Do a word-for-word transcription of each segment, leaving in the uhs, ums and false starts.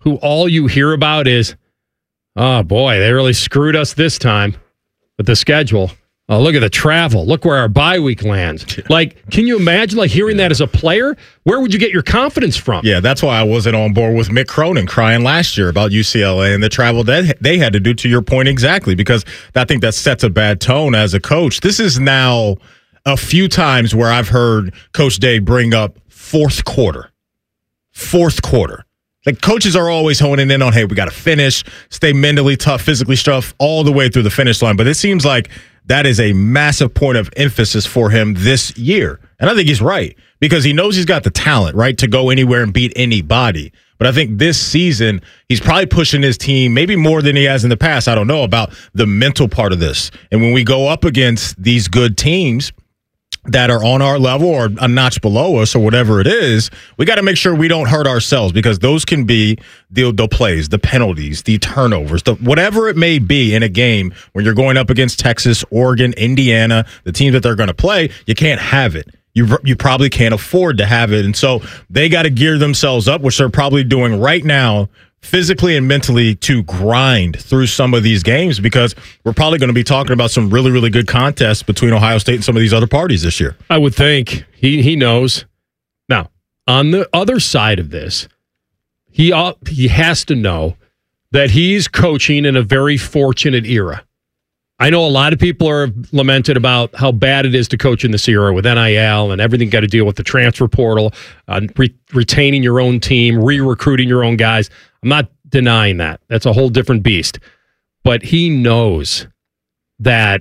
who all you hear about is, oh, boy, they really screwed us this time with the schedule. Oh, look at the travel. Look where our bye week lands. Like, can you imagine like hearing that as a player? Where would you get your confidence from? Yeah, that's why I wasn't on board with Mick Cronin crying last year about U C L A and the travel that they had to do, to your point exactly, because I think that sets a bad tone as a coach. This is now a few times where I've heard Coach Day bring up fourth quarter. Fourth quarter. Like, coaches are always honing in on, hey, we got to finish, stay mentally tough, physically tough all the way through the finish line. But it seems like that is a massive point of emphasis for him this year. And I think he's right, because he knows he's got the talent, right, to go anywhere and beat anybody. But I think this season, he's probably pushing his team maybe more than he has in the past. I don't know about the mental part of this. And when we go up against these good teams that are on our level or a notch below us or whatever it is, we got to make sure we don't hurt ourselves, because those can be the, the plays, the penalties, the turnovers, the whatever it may be in a game when you're going up against Texas, Oregon, Indiana, the teams that they're going to play. You can't have it. You you probably can't afford to have it. And so they got to gear themselves up, which they're probably doing right now, physically and mentally, to grind through some of these games, because we're probably going to be talking about some really, really good contests between Ohio State and some of these other parties this year. I would think he he knows. Now, on the other side of this, he uh, he has to know that he's coaching in a very fortunate era. I know a lot of people are lamented about how bad it is to coach in this era with N I L and everything got to deal with the transfer portal, uh, re- retaining your own team, re-recruiting your own guys. I'm not denying that. That's a whole different beast. But he knows that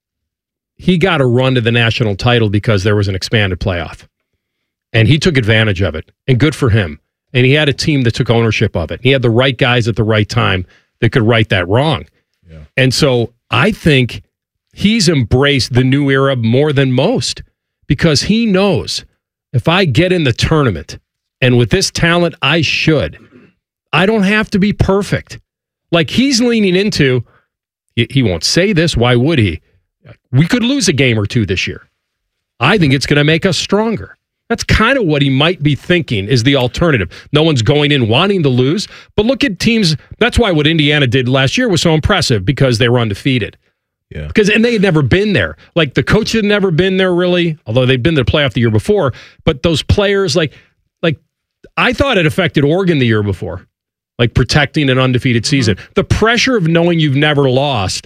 he got a run to the national title because there was an expanded playoff. And he took advantage of it. And good for him. And he had a team that took ownership of it. He had the right guys at the right time that could right that wrong. Yeah. And so I think he's embraced the new era more than most, because he knows if I get in the tournament and with this talent, I should. I don't have to be perfect. Like, he's leaning into, he won't say this, why would he? We could lose a game or two this year. I think it's going to make us stronger. That's kind of what he might be thinking is the alternative. No one's going in wanting to lose, but look at teams. That's why what Indiana did last year was so impressive, because they were undefeated. Yeah. Because and they had never been there. Like, the coach had never been there really, although they'd been to the playoff the year before. But those players, like, like I thought it affected Oregon the year before, like protecting an undefeated season. Mm-hmm. The pressure of knowing you've never lost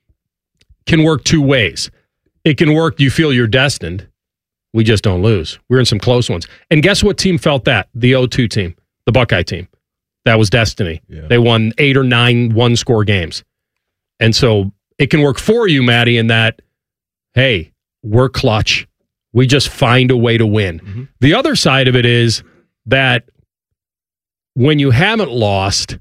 can work two ways. It can work, you feel you're destined. We just don't lose. We're in some close ones. And guess what team felt that? The oh two team, the Buckeye team. That was destiny. Yeah. They won eight or nine one-score games. And so it can work for you, Maddie, in that, hey, we're clutch. We just find a way to win. Mm-hmm. The other side of it is that when you haven't lost,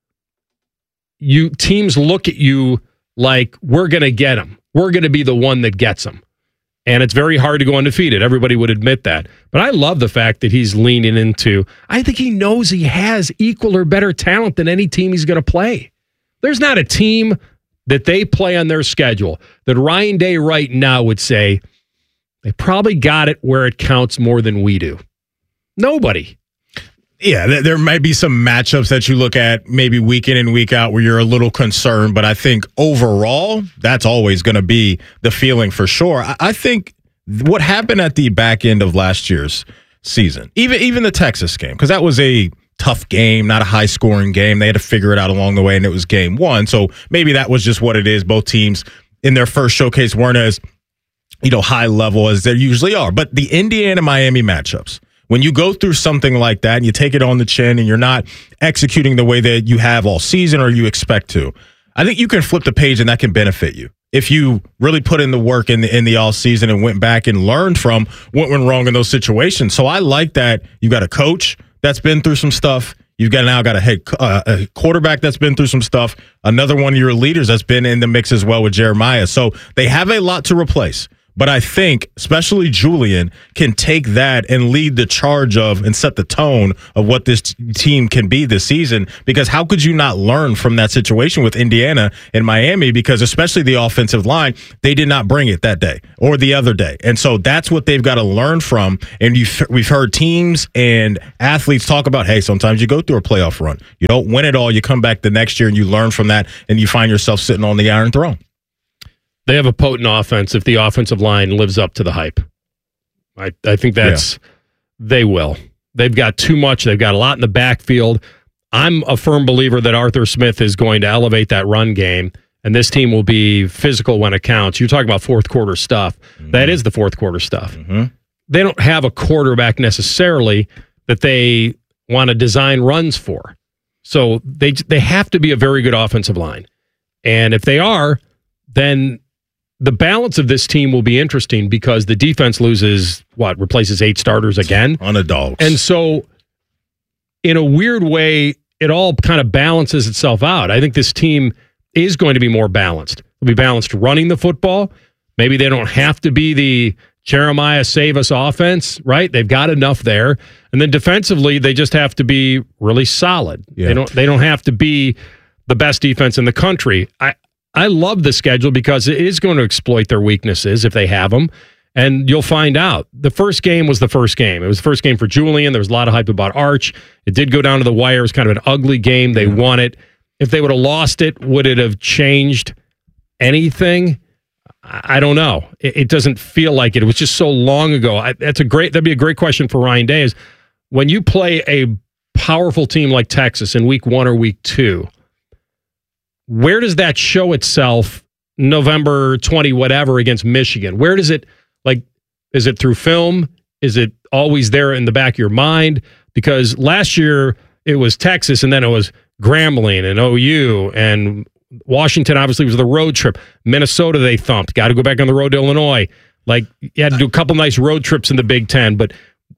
you teams look at you like, we're going to get them. We're going to be the one that gets them. And it's very hard to go undefeated. Everybody would admit that. But I love the fact that he's leaning into, I think he knows he has equal or better talent than any team he's going to play. There's not a team that they play on their schedule that Ryan Day right now would say, they probably got it where it counts more than we do. Nobody. Yeah, there might be some matchups that you look at maybe week in and week out where you're a little concerned, but I think overall, that's always going to be the feeling for sure. I think what happened at the back end of last year's season, even even the Texas game, because that was a tough game, not a high-scoring game. They had to figure it out along the way, and it was game one. So maybe that was just what it is. Both teams in their first showcase weren't as, you know, high level as they usually are. But the Indiana-Miami matchups, when you go through something like that and you take it on the chin and you're not executing the way that you have all season or you expect to, I think you can flip the page and that can benefit you. If you really put in the work in the in the all season and went back and learned from what went wrong in those situations. So I like that you got a coach that's been through some stuff. You've got now got a head uh, a quarterback that's been through some stuff. Another one of your leaders that's been in the mix as well with Jeremiah. So they have a lot to replace. But I think, especially Julian, can take that and lead the charge of and set the tone of what this team can be this season. Because how could you not learn from that situation with Indiana and Miami? Because especially the offensive line, they did not bring it that day or the other day. And so that's what they've got to learn from. And you've, we've heard teams and athletes talk about, hey, sometimes you go through a playoff run. You don't win it all. You come back the next year and you learn from that, and you find yourself sitting on the Iron Throne. They have a potent offense if the offensive line lives up to the hype. I, I think that's, yeah. They will. They've got too much. They've got a lot in the backfield. I'm a firm believer that Arthur Smith is going to elevate that run game, and this team will be physical when it counts. You're talking about fourth quarter stuff. Mm-hmm. That is the fourth quarter stuff. Mm-hmm. They don't have a quarterback necessarily that they want to design runs for. So they they have to be a very good offensive line. And if they are, then the balance of this team will be interesting because the defense loses, what, replaces eight starters again? On the dogs. And so, in a weird way, it all kind of balances itself out. I think this team is going to be more balanced. They'll be balanced running the football. Maybe they don't have to be the Jeremiah save-us offense, right? They've got enough there. And then defensively, they just have to be really solid. Yeah. They don't, they don't have to be the best defense in the country. I I love the schedule because it is going to exploit their weaknesses if they have them, and you'll find out. The first game was the first game. It was the first game for Julian. There was a lot of hype about Arch. It did go down to the wire. It was kind of an ugly game. They won it. If they would have lost it, would it have changed anything? I don't know. It, it doesn't feel like it. It was just so long ago. I, that's a great. That'd be a great question for Ryan Day. Is when you play a powerful team like Texas in week one or week two, where does that show itself November twentieth, whatever, against Michigan? Where does it, like, is it through film? Is it always there in the back of your mind? Because last year it was Texas, and then it was Grambling and O U, and Washington obviously was the road trip. Minnesota they thumped. Got to go back on the road to Illinois. Like, you had to do a couple nice road trips in the Big Ten. But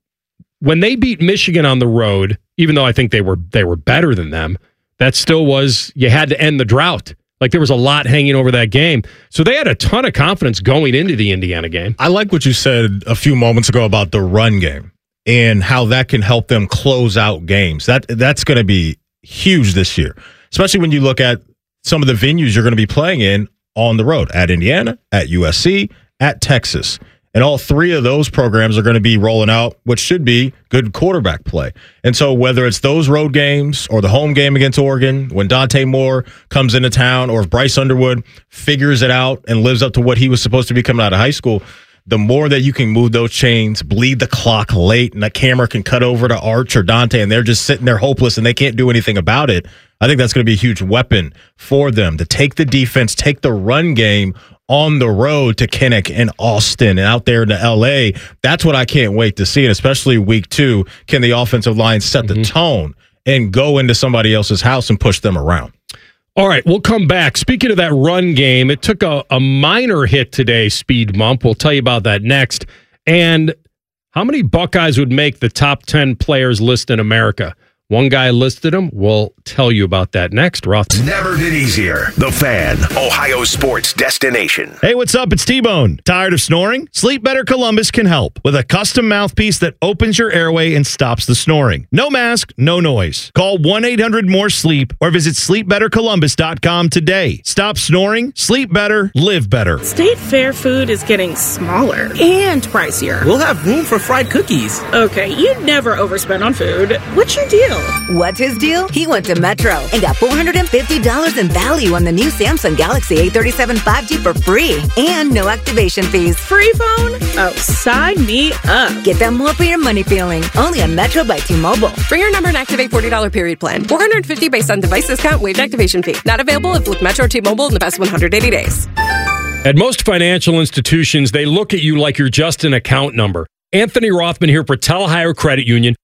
when they beat Michigan on the road, even though I think they were they were better than them, that still was, you had to end the drought. Like, there was a lot hanging over that game. So they had a ton of confidence going into the Indiana game. I like what you said a few moments ago about the run game and how that can help them close out games. That That's going to be huge this year, especially when you look at some of the venues you're going to be playing in on the road, at Indiana, at U S C, at Texas. And all three of those programs are going to be rolling out what should be good quarterback play. And so whether it's those road games or the home game against Oregon, when Dante Moore comes into town, or if Bryce Underwood figures it out and lives up to what he was supposed to be coming out of high school, the more that you can move those chains, bleed the clock late, and the camera can cut over to Arch or Dante, and they're just sitting there hopeless and they can't do anything about it, I think that's going to be a huge weapon for them to take the defense, take the run game on the road to Kinnick and Austin and out there to L A. That's what I can't wait to see. And especially week two, can the offensive line set the mm-hmm. tone and go into somebody else's house and push them around? All right, we'll come back. Speaking of that run game, it took a, a minor hit today, speed bump. We'll tell you about that next. And how many Buckeyes would make the top ten players list in America? One guy listed them. We'll tell you about that next. Roth. Never been easier. The Fan, Ohio sports destination. Hey, what's up? It's T-Bone. Tired of snoring? Sleep Better Columbus can help with a custom mouthpiece that opens your airway and stops the snoring. No mask, no noise. Call one eight hundred more sleep or visit sleep better columbus dot com today. Stop snoring, sleep better, live better. State Fair food is getting smaller and pricier. We'll have room for fried cookies. Okay, you'd never overspend on food. What's your deal? What's his deal? He went to Metro and got four hundred fifty dollars in value on the new Samsung Galaxy A thirty-seven five G for free and no activation fees. Free phone? Oh, sign me up. Get that more for your money feeling. Only on Metro by T-Mobile. For your number and activate forty dollars period plan. four hundred fifty dollars based on device discount, waived activation fee. Not available if with Metro T-Mobile in the past one hundred eighty days. At most financial institutions, they look at you like you're just an account number. Anthony Rothman here for Telhire Credit Union.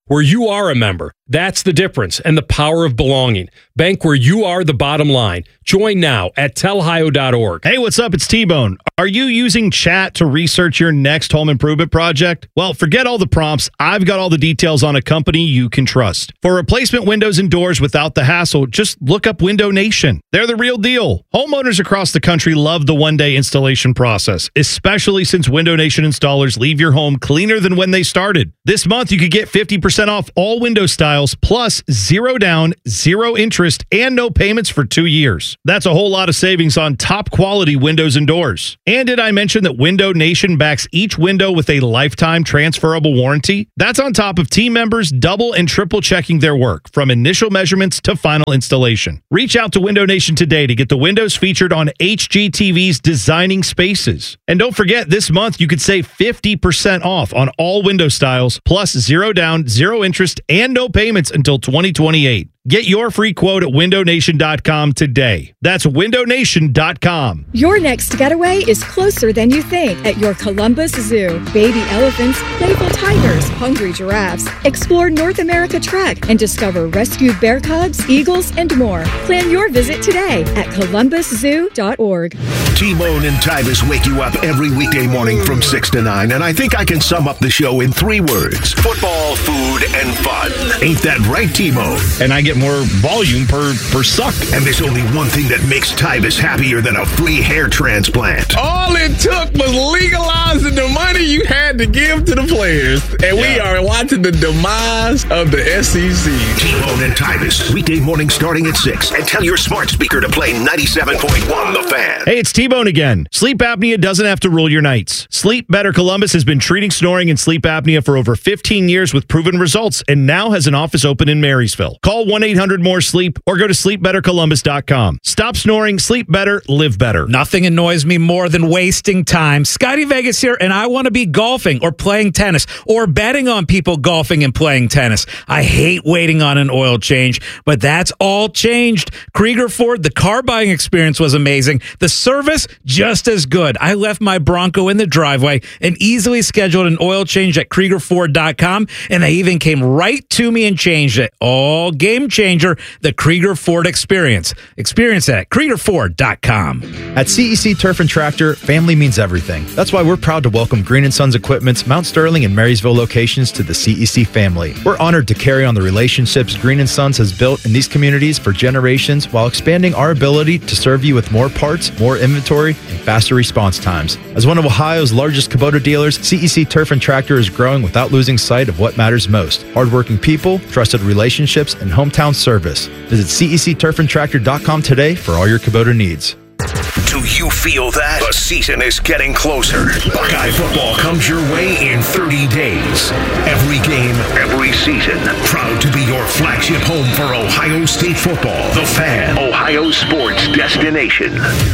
where you are a member. That's the difference and the power of belonging. Bank where you are the bottom line. Join now at tell ohio dot org. Hey, what's up? It's T-Bone. Are you using chat to research your next home improvement project? Well, forget all the prompts. I've got all the details on a company you can trust. For replacement windows and doors without the hassle, just look up Window Nation. They're the real deal. Homeowners across the country love the one-day installation process, especially since Window Nation installers leave your home cleaner than when they started. This month, you could get fifty percent off all window styles, plus zero down, zero interest, and no payments for two years. That's a whole lot of savings on top quality windows and doors. And did I mention that Window Nation backs each window with a lifetime transferable warranty? That's on top of team members double and triple checking their work, from initial measurements to final installation. Reach out to Window Nation today to get the windows featured on H G T V's Designing Spaces. And don't forget, this month you could save fifty percent off on all window styles, plus zero down, zero interest, and no payments until twenty twenty-eight. Get your free quote at window nation dot com today. That's window nation dot com. Your next getaway is closer than you think at your Columbus Zoo. Baby elephants, playful tigers, hungry giraffes. Explore North America Trek and discover rescued bear cubs, eagles, and more. Plan your visit today at columbus zoo dot org. T-Bone and Tyvis wake you up every weekday morning from six to nine, and I think I can sum up the show in three words: football, food, and fun. Ain't that right, T-Bone? And I get more volume per, per suck. And there's only one thing that makes Tyvis happier than a free hair transplant. All it took was legalizing the money you had to give to the players. And yeah. we are watching the demise of the S E C. T-Bone and Tyvis, weekday morning starting at six. And tell your smart speaker to play ninety-seven point one The Fan. Hey, it's T-Bone again. Sleep apnea doesn't have to rule your nights. Sleep Better Columbus has been treating snoring and sleep apnea for over fifteen years with proven results, and now has an office open in Marysville. Call one eight hundred more sleep or go to sleep better columbus dot com. Stop snoring, sleep better, live better. Nothing annoys me more than wasting time. Scotty Vegas here, and I want to be golfing or playing tennis or betting on people golfing and playing tennis. I hate waiting on an oil change, but that's all changed. Krieger Ford, the car buying experience was amazing. The service, just as good. I left my Bronco in the driveway and easily scheduled an oil change at krieger ford dot com, and they even came right to me and changed it. All game changer, the Krieger Ford experience. Experience it at krieger ford dot com. At C E C Turf and Tractor, family means everything. That's why we're proud to welcome Green and Sons Equipment's Mount Sterling and Marysville locations to the C E C family. We're honored to carry on the relationships Green and Sons has built in these communities for generations, while expanding our ability to serve you with more parts, more inventory, and faster response times. As one of Ohio's largest Kubota dealers, C E C Turf and Tractor is growing without losing sight of what matters most: hardworking people, trusted relationships, and hometown service. Visit C E C turf and tractor dot com today for all your Kubota needs. Do you feel that? The season is getting closer. Buckeye football comes your way in thirty days. Every game, every season. Proud to be your flagship home for Ohio State football. The Fan, Ohio sports destination.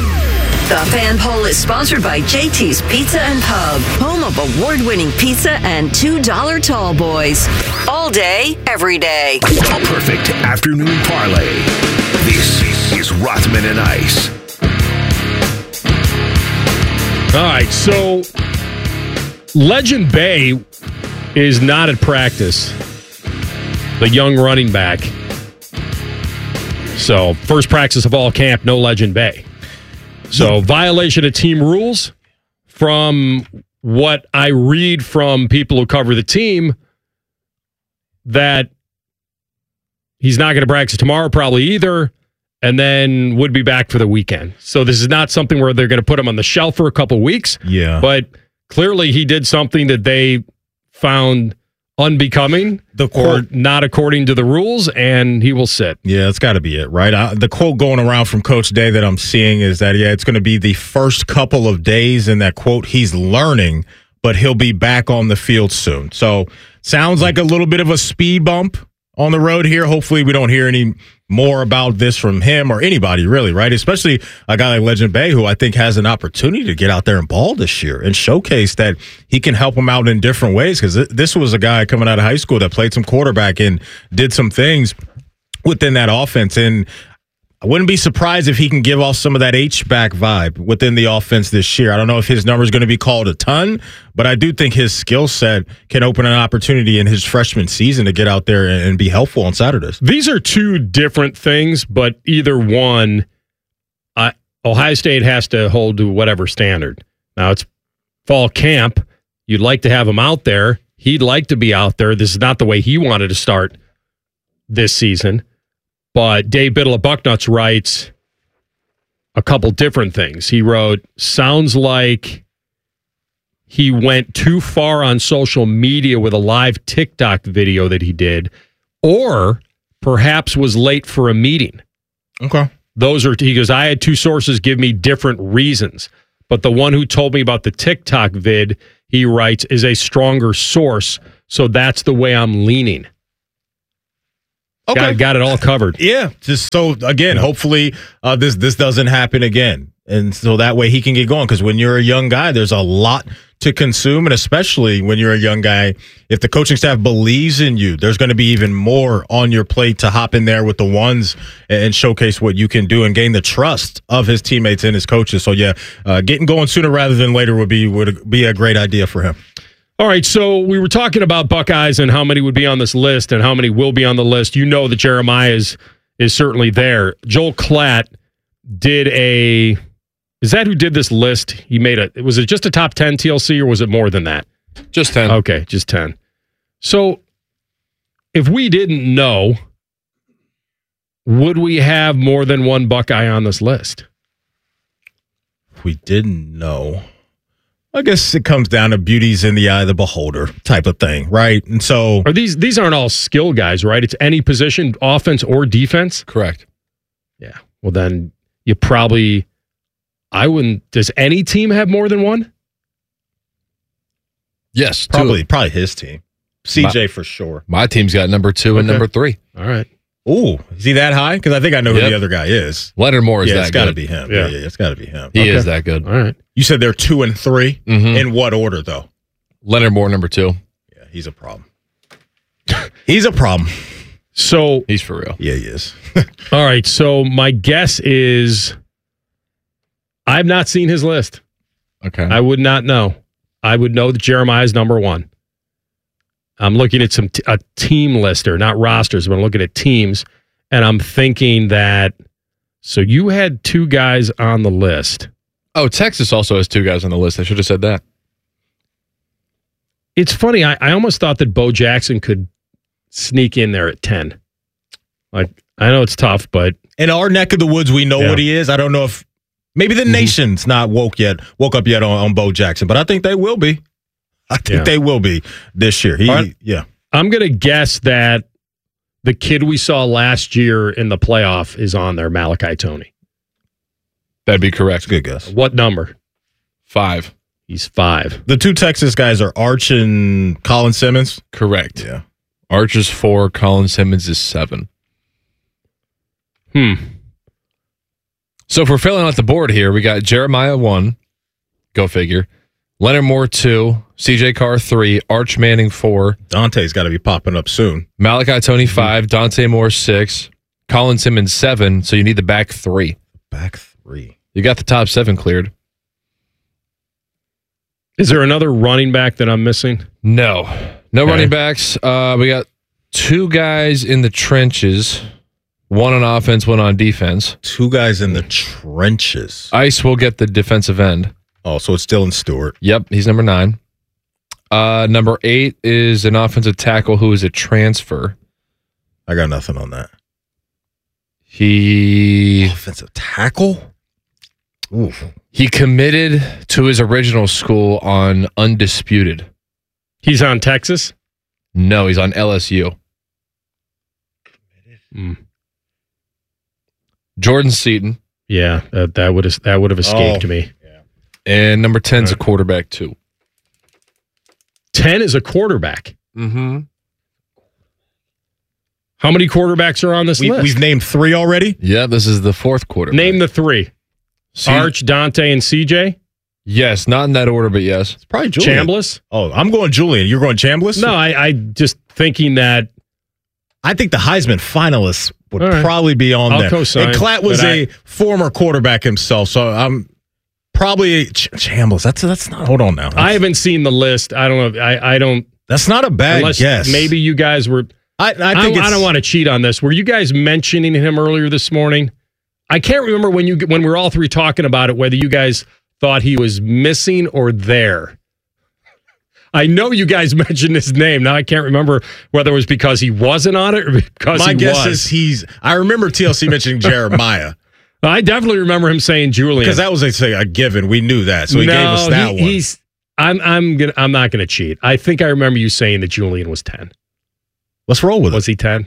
The Fan Poll is sponsored by J T's Pizza and Pub, home of award-winning pizza and two dollar tall boys. All day, every day. A perfect afternoon parlay. This is Rothman and Ice. All right, so Legend Bay is not at practice, the young running back. So first practice of all camp, no Legend Bay. So violation of team rules. From what I read from people who cover the team, that he's not going to practice tomorrow probably either, and then would be back for the weekend. So this is not something where they're going to put him on the shelf for a couple weeks. Yeah. But clearly he did something that they found unbecoming the quote, or not according to the rules, and he will sit. Yeah, that's got to be it, right? I, the quote going around from Coach Day that I'm seeing is that, yeah, it's going to be the first couple of days, in that quote, he's learning, but he'll be back on the field soon. So sounds like a little bit of a speed bump on the road here. Hopefully we don't hear any more about this from him or anybody, really, right? Especially a guy like Legend Bay, who I think has an opportunity to get out there and ball this year and showcase that he can help him out in different ways, because this was a guy coming out of high school that played some quarterback and did some things within that offense. And I wouldn't be surprised if he can give off some of that H-back vibe within the offense this year. I don't know if his number is going to be called a ton, but I do think his skill set can open an opportunity in his freshman season to get out there and be helpful on Saturdays. These are two different things, but either one, uh, Ohio State has to hold to whatever standard. Now, it's fall camp. You'd like to have him out there. He'd like to be out there. This is not the way he wanted to start this season. But Dave Biddle of Bucknuts writes a couple different things. He wrote, sounds like he went too far on social media with a live TikTok video that he did, or perhaps was late for a meeting. Okay. Those are, he goes, I had two sources give me different reasons, but the one who told me about the TikTok vid, he writes, is a stronger source, so that's the way I'm leaning. Okay. Got, got it all covered. Yeah. Just so, again, hopefully uh, this this doesn't happen again. And so that way he can get going. Because when you're a young guy, there's a lot to consume. And especially when you're a young guy, if the coaching staff believes in you, there's going to be even more on your plate to hop in there with the ones and showcase what you can do and gain the trust of his teammates and his coaches. So, yeah, uh, getting going sooner rather than later would be would be a great idea for him. All right, so we were talking about Buckeyes and how many would be on this list and how many will be on the list. You know that Jeremiah is, is certainly there. Joel Klatt did a – is that who did this list? He made a – was it just a top ten T L C or was it more than that? Just ten. Okay, just ten. So if we didn't know, would we have more than one Buckeye on this list? If we didn't know – I guess it comes down to beauty's in the eye of the beholder type of thing, right? And so, are these these aren't all skill guys, right? It's any position, offense or defense. Correct. Yeah. Well, then you probably, I wouldn't. Does any team have more than one? Yes, probably. two. Probably his team. C J my, for sure. My team's got number two okay. and number three. All right. Ooh, is he that high? Because I think I know yep. who the other guy is. Leonard Moore is yeah, that it's good. It's got to be him. Yeah. yeah, yeah, it's got to be him. He okay. is that good. All right. You said they're two and three. Mm-hmm. In what order, though? Leonard Moore, number two. Yeah, he's a problem. He's a problem. So he's for real. Yeah, he is. All right. So my guess is I've not seen his list. Okay. I would not know. I would know that Jeremiah is number one. I'm looking at some t- a team lister, not rosters, but I'm looking at teams. And I'm thinking that, so you had two guys on the list. Oh, Texas also has two guys on the list. I should have said that. It's funny. I, I almost thought that Bo Jackson could sneak in there at ten. Like, I know it's tough, but. In our neck of the woods, we know yeah. what he is. I don't know if, maybe the mm-hmm. nation's not woke yet, woke up yet on, on Bo Jackson, but I think they will be. I think yeah. they will be this year. He, right. Yeah. I'm going to guess that the kid we saw last year in the playoff is on there, Malachi Toney. That'd be correct. Good guess. What number? Five. He's five. The two Texas guys are Arch and Colin Simmons? Correct. Yeah. Arch is four, Colin Simmons is seven. Hmm. So if we're filling out the board here, we got Jeremiah one, go figure. Leonard Moore two, C J Carr three, Arch Manning four. Dante's got to be popping up soon. Malachi Toney five, Dante Moore six, Colin Simmons seven. So you need the back three. Back three. You got the top seven cleared. Is there another running back that I'm missing? No, no okay. running backs. Uh, we got two guys in the trenches. One on offense, one on defense. Two guys in the trenches. Ice will get the defensive end. Oh, so it's Dylan Stewart. Yep, he's number nine. Uh, number eight is an offensive tackle who is a transfer. I got nothing on that. He offensive tackle? Ooh. He committed to his original school on Undisputed. He's on Texas? No, he's on L S U. Mm. Jordan Seaton. Yeah, that, that would have that would have escaped oh. me. And number ten is a quarterback, too. ten is a quarterback? Mm-hmm. How many quarterbacks are on this we, list? We've named three already? Yeah, this is the fourth quarterback. Name the three. C- Arch, Dante, and C J? Yes, not in that order, but yes. It's probably Julian. Chambliss? Oh, I'm going Julian. You're going Chambliss? No, I, I just thinking that. I think the Heisman finalists would All right. probably be on I'll there. co-sign, And Klatt was but a I- former quarterback himself, so I'm probably Ch- Chambliss. That's that's not. Hold on now. I haven't seen the list. I don't know. I, I don't. That's not a bad unless guess. Maybe you guys were. I, I I, think don't, I it's, don't want to cheat on this. Were you guys mentioning him earlier this morning? I can't remember when you when we were all three talking about it, whether you guys thought he was missing or there. I know you guys mentioned his name. Now I can't remember whether it was because he wasn't on it or because My he guess was. is he's. I remember T L C mentioning Jeremiah I definitely remember him saying Julian because that was a, say, a given. We knew that, so he no, gave us that he, one. He's. I'm. I'm gonna. I'm not gonna cheat. I think I remember you saying that Julian was ten. Let's roll with Was it. he ten?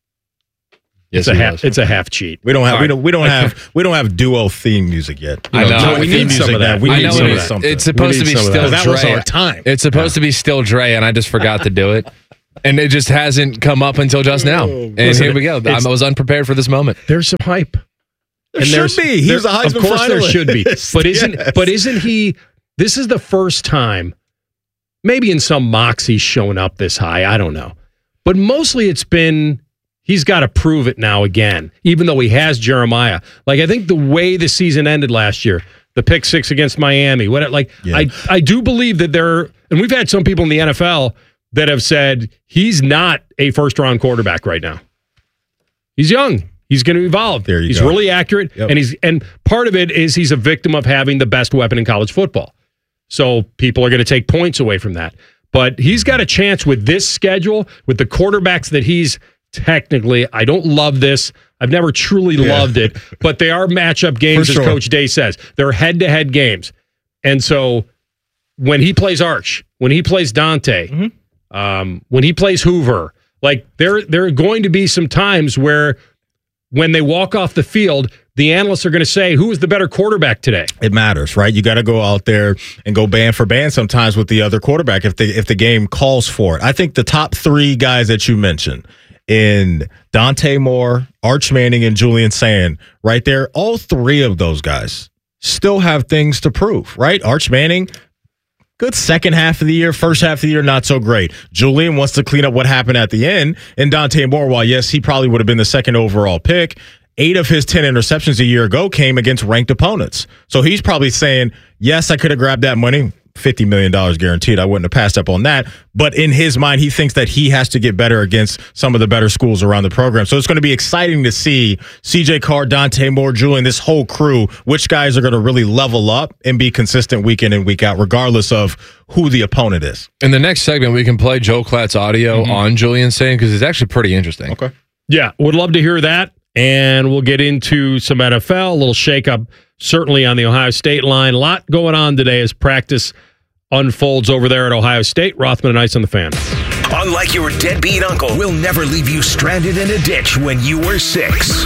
Yes, it's a he half. was. It's a half cheat. We don't have. All We right. don't. We don't I have. We don't have duo theme music yet. I know. No, we theme need some music of that. now. We I need know some it of is. something. It's supposed to need be some of still that. That was Dre. our time. It's supposed to be still Dre, and I just forgot to do it. And it just hasn't come up until just now. And Listen, here we go. it's- I was unprepared for this moment. There's some hype. There should there's- be. He there- was a Heisman Of course, there finalist. should be. But isn't Yes. but isn't he? This is the first time. Maybe in some mocks he's shown up this high. I don't know. But mostly it's been he's got to prove it now again. Even though he has Jeremiah. Like I think the way the season ended last year, the pick six against Miami. What like Yeah. I I do believe that there. And we've had some people in the N F L that have said he's not a first round quarterback right now. He's young. He's going to evolve. There you he's go. really accurate, Yep. and he's and part of it is he's a victim of having the best weapon in college football. So people are going to take points away from that. But he's got a chance with this schedule, with the quarterbacks that he's technically. I don't love this. I've never truly Yeah. loved it, but they are matchup games, For as sure. Coach Day says. They're head-to-head games, and so when he plays Arch, when he plays Dante, Mm-hmm. um, when he plays Hoover, like there, there are going to be some times where when they walk off the field, the analysts are going to say, who is the better quarterback today? It matters, right? You got to go out there and go band for band sometimes with the other quarterback if the if the game calls for it. I think the top three guys that you mentioned in Dante Moore, Arch Manning, and Julian Sand, right there, all three of those guys still have things to prove, right? Arch Manning, good second half of the year. First half of the year, not so great. Julian wants to clean up what happened at the end. And Dante Moore, while yes, he probably would have been the second overall pick, eight of his ten interceptions a year ago came against ranked opponents. So he's probably saying, yes, I could have grabbed that money. fifty million dollars guaranteed. I wouldn't have passed up on that. But in his mind, he thinks that he has to get better against some of the better schools around the program. So it's going to be exciting to see C J Carr, Dante Moore, Julian, this whole crew, which guys are going to really level up and be consistent week in and week out, regardless of who the opponent is. In the next segment, we can play Joe Klatt's audio on Julian Sand because it's actually pretty interesting. Okay. Yeah, would love to hear that. And we'll get into some N F L, a little shakeup, certainly on the Ohio State line. A lot going on today as practice unfolds over there at Ohio State. Rothman and Ice on the Fan. Unlike your deadbeat uncle, we'll never leave you stranded in a ditch when you were six.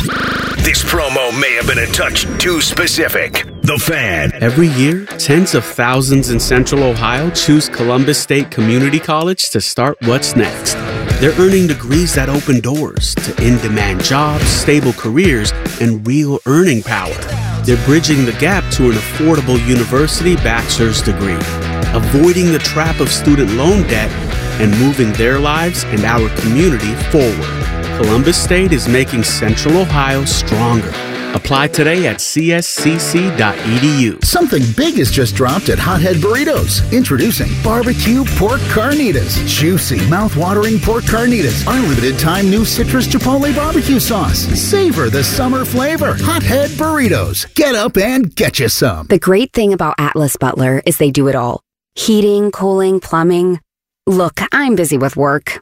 This promo may have been a touch too specific. The Fan. Every year, tens of thousands in Central Ohio choose Columbus State Community College to start what's next. They're earning degrees that open doors to in-demand jobs, stable careers, and real earning power. They're bridging the gap to an affordable university bachelor's degree, avoiding the trap of student loan debt, and moving their lives and our community forward. Columbus State is making Central Ohio stronger. Apply today at c s c c dot e d u. Something big has just dropped at Hothead Burritos. Introducing barbecue pork carnitas. Juicy, mouth-watering pork carnitas. Our limited-time new citrus chipotle barbecue sauce. Savor the summer flavor. Hothead Burritos. Get up and get you some. The great thing about Atlas Butler is they do it all. Heating, cooling, plumbing. Look, I'm busy with work.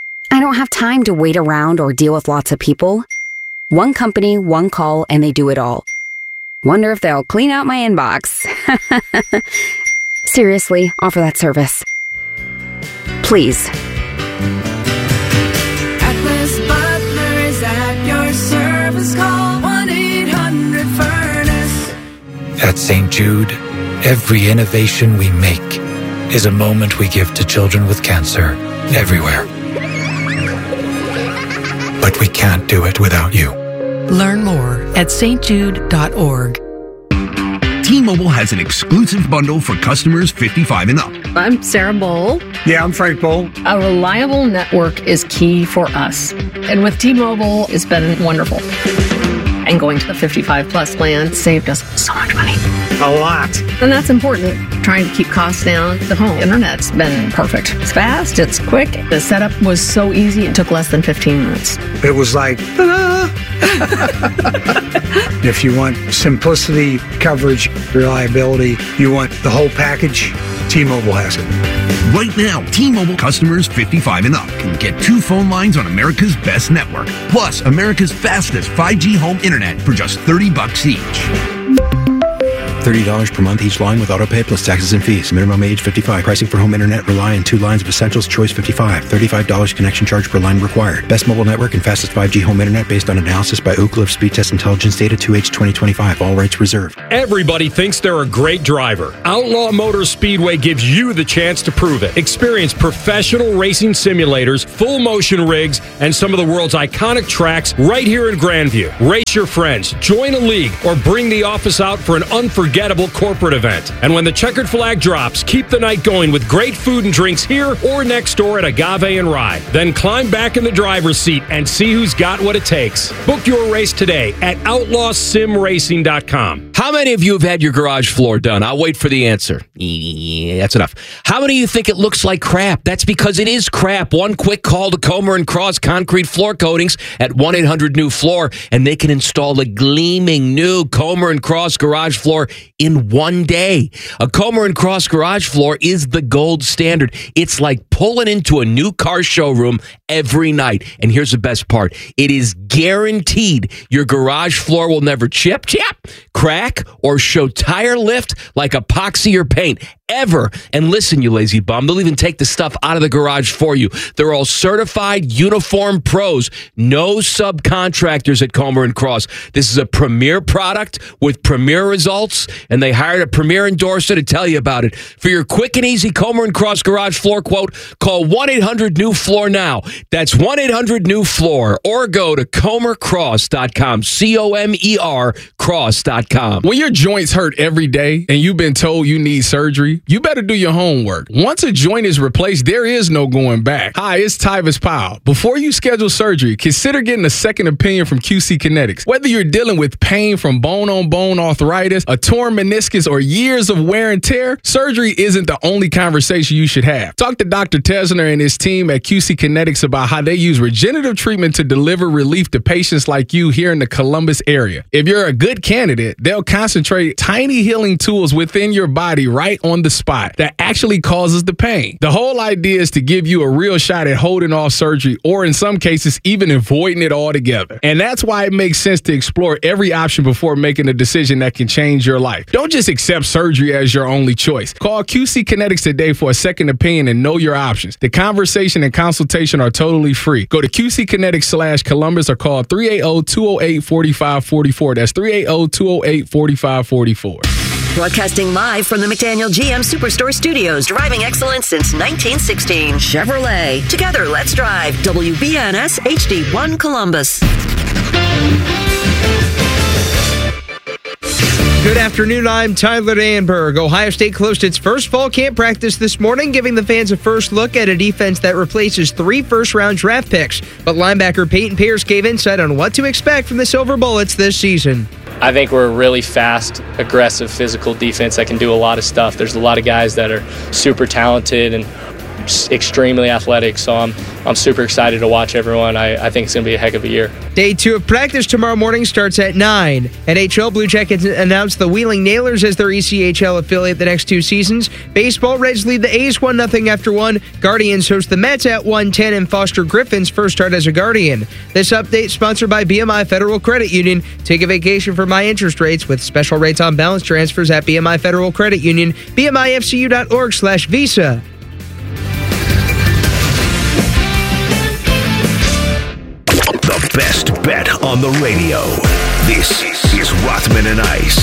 I don't have time to wait around or deal with lots of people. One company, one call, and they do it all. Wonder if they'll clean out my inbox. Seriously, offer that service. Please. Atlas Butler is at your service. Call one eight hundred furnace. At Saint Jude, every innovation we make is a moment we give to children with cancer everywhere. But we can't do it without you. Learn more at s t jude dot org. T-Mobile has an exclusive bundle for customers fifty-five and up. I'm Sarah Bowl. Yeah, I'm Frank Bowl. A reliable network is key for us. And with T-Mobile, it's been wonderful. And going to the fifty-five plus plan saved us so much money. A lot. And that's important. Trying to keep costs down. The home internet's been perfect. It's fast, it's quick. The setup was so easy, it took less than fifteen minutes. It was like, ta-da! If you want simplicity, coverage, reliability, you want the whole package, T-Mobile has it. Right now, T-Mobile customers fifty-five and up can get two phone lines on America's best network, plus America's fastest five G home internet for just thirty bucks each. thirty dollars per month each line with autopay plus taxes and fees. Minimum age fifty-five. Pricing for home internet rely on two lines of Essentials Choice fifty-five. thirty-five dollars connection charge per line required. Best mobile network and fastest five G home internet based on analysis by Ookla of Speed Test Intelligence Data two H twenty twenty-five. All rights reserved. Everybody thinks they're a great driver. Outlaw Motor Speedway gives you the chance to prove it. Experience professional racing simulators, full motion rigs, and some of the world's iconic tracks right here in Grandview. Race your friends, join a league, or bring the office out for an unforgettable corporate event. And when the checkered flag drops, keep the night going with great food and drinks here or next door at Agave and Rye. Then climb back in the driver's seat and see who's got what it takes. Book your race today at outlaw sim racing dot com. How many of you have had your garage floor done? I'll wait for the answer. Yeah, that's enough. How many of you think it looks like crap? That's because it is crap. One quick call to Comer and Cross Concrete Floor Coatings at one eight hundred new floor, and they can install a gleaming new Comer and Cross garage floor in one day. A Comer and Cross garage floor is the gold standard. It's like pulling into a new car showroom every night. And here's the best part. It is guaranteed your garage floor will never chip, chip, crack, or show tire lift like epoxy or paint. Ever. And listen, you lazy bum, they'll even take the stuff out of the garage for you. They're all certified uniform pros. No subcontractors at Comer and Cross. This is a premier product with premier results, and they hired a premier endorser to tell you about it. For your quick and easy Comer and Cross garage floor quote, call one eight hundred new floor now. That's one eight hundred new floor, or go to comer cross dot com. C O M E R cross dot com. When your joints hurt every day and you've been told you need surgery, you better do your homework. Once a joint is replaced, there is no going back. Hi, it's Tyvis Powell. Before you schedule surgery, consider getting a second opinion from Q C Kinetics. Whether you're dealing with pain from bone-on-bone arthritis, a torn meniscus, or years of wear and tear, surgery isn't the only conversation you should have. Talk to Doctor Tesner and his team at Q C Kinetics about how they use regenerative treatment to deliver relief to patients like you here in the Columbus area. If you're a good candidate, they'll concentrate tiny healing tools within your body right on the spot that actually causes the pain. The whole idea is to give you a real shot at holding off surgery, or in some cases, even avoiding it altogether. And that's why it makes sense to explore every option before making a decision that can change your life. Don't just accept surgery as your only choice. Call Q C Kinetics today for a second opinion and know your options. The conversation and consultation are totally free. Go to Q C Kinetics slash Columbus or call three eight zero, two zero eight, four five four four. That's three eight zero, two zero eight, four five four four. Broadcasting live from the McDaniel G M Superstore Studios, driving excellence since nineteen sixteen. Chevrolet. Together, let's drive. W B N S H D one Columbus. Good afternoon, I'm Tyler Danberg. Ohio State closed its first fall camp practice this morning, giving the fans a first look at a defense that replaces three first-round draft picks. But linebacker Peyton Pierce gave insight on what to expect from the Silver Bullets this season. I think we're a really fast, aggressive, physical defense that can do a lot of stuff. There's a lot of guys that are super talented and extremely athletic, so I'm I'm super excited to watch everyone. I, I think it's going to be a heck of a year. Day two of practice tomorrow morning starts at nine. N H L Blue Jackets announced the Wheeling Nailers as their E C H L affiliate the next two seasons. Baseball, Reds lead the A's one nothing after one. Guardians host the Mets at one ten, and Foster Griffin's first start as a Guardian. This update sponsored by B M I Federal Credit Union. Take a vacation for my interest rates with special rates on balance transfers at B M I Federal Credit Union. B M I F C U dot org slash Visa. The best bet on the radio. This is Rothman and Ice.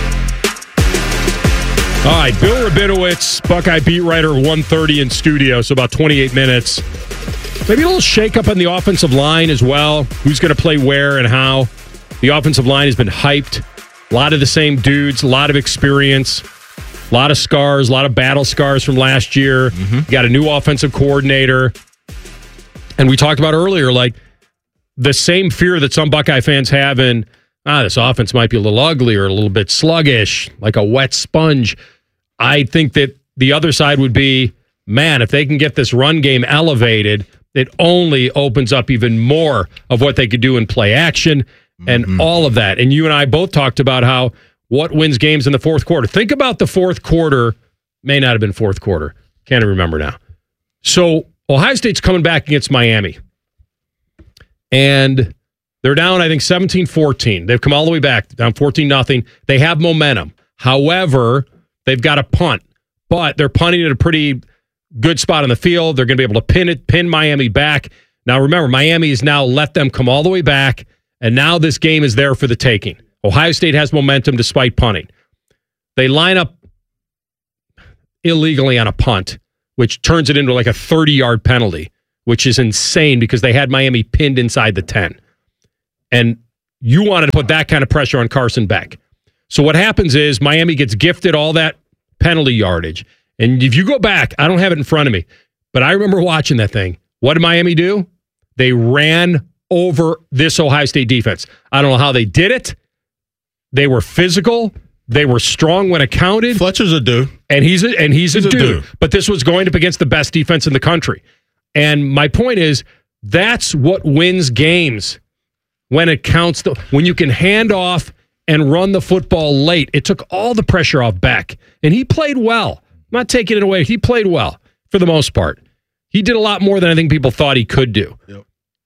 All right, Bill Rabinowitz, Buckeye beat writer, one thirty in studio, so about twenty-eight minutes. Maybe a little shakeup on the offensive line as well. Who's going to play where and how? The offensive line has been hyped. A lot of the same dudes, a lot of experience, a lot of scars, a lot of battle scars from last year. Mm-hmm. You got a new offensive coordinator. And we talked about earlier, like the same fear that some Buckeye fans have in, ah, this offense might be a little ugly or a little bit sluggish, like a wet sponge. I think that the other side would be, man, if they can get this run game elevated, it only opens up even more of what they could do in play action and mm-hmm. all of that. And you and I both talked about how what wins games in the fourth quarter. Think about the fourth quarter. May not have been fourth quarter. Can't remember now. So Ohio State's coming back against Miami. And they're down, I think, seventeen fourteen. They've come all the way back, down fourteen nothing. They have momentum. However, they've got a punt. But they're punting at a pretty good spot on the field. They're going to be able to pin it, pin Miami back. Now, remember, Miami has now let them come all the way back, and now this game is there for the taking. Ohio State has momentum despite punting. They line up illegally on a punt, which turns it into like a thirty-yard penalty, which is insane because they had Miami pinned inside the ten. And you wanted to put that kind of pressure on Carson Beck. So what happens is Miami gets gifted all that penalty yardage. And if you go back, I don't have it in front of me, but I remember watching that thing. What did Miami do? They ran over this Ohio State defense. I don't know how they did it. They were physical. They were strong when it counted. Fletcher's a dude. And he's a, and he's, he's a, a dude. dude. But this was going up against the best defense in the country. And my point is, that's what wins games when it counts. The, when you can hand off and run the football late. It took all the pressure off Beck. And he played well. I'm not taking it away. He played well for the most part. He did a lot more than I think people thought he could do. Yep.